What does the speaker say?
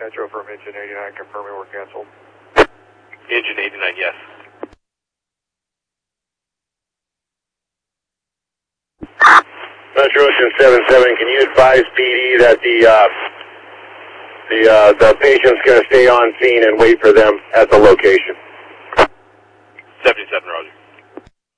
Metro from Engine 89, confirming we're canceled. Engine 89, yes. Metro Ocean 77, can you advise PD that the patient's going to stay on scene and wait for them at the location?